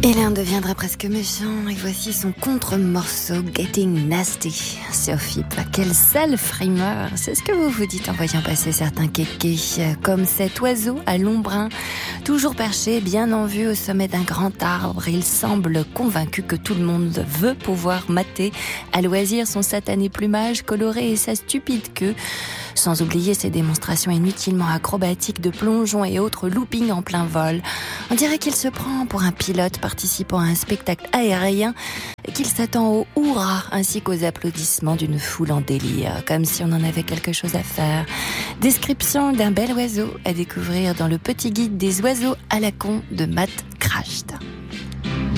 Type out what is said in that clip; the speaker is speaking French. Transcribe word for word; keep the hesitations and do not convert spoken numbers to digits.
Et l'un deviendra presque méchant, et voici son contre-morceau Getting Nasty sur F I P. Quelle sale frimeur, c'est ce que vous vous dites en voyant passer certains kékés, comme cet oiseau à l'ombrun, toujours perché, bien en vue au sommet d'un grand arbre. Il semble convaincu que tout le monde veut pouvoir mater à loisir son satané plumage coloré et sa stupide queue, sans oublier ses démonstrations inutilement acrobatiques de plongeons et autres loopings en plein vol. On dirait qu'il se prend pour un pilote participant à un spectacle aérien et qu'il s'attend au hurrah ainsi qu'aux applaudissements d'une foule en délire, comme si on en avait quelque chose à faire. Description d'un bel oiseau à découvrir dans le petit guide des oiseaux à la con de Matt Crashed.